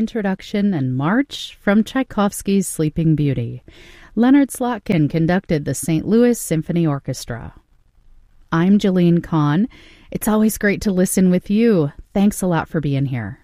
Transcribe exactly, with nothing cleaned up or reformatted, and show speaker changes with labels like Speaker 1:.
Speaker 1: introduction and march from Tchaikovsky's Sleeping Beauty. Leonard Slotkin conducted the Saint Louis Symphony Orchestra. I'm Jalene Kahn. It's always great to listen with you. Thanks a lot for being here.